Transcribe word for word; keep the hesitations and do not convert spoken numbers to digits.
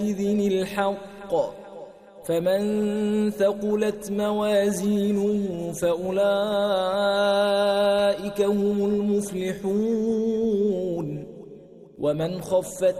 يومئذ الحق فمن ثقلت موازينه فأولئك هم المفلحون ومن خفت